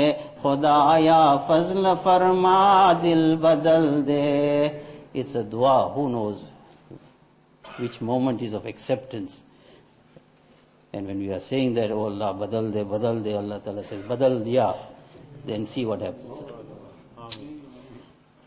khudaya fazl farma dil badal de. It's a dua, who knows which moment is of acceptance. And when we are saying that, oh Allah, badal de, Allah Ta'ala says, badal diya, then see what happens.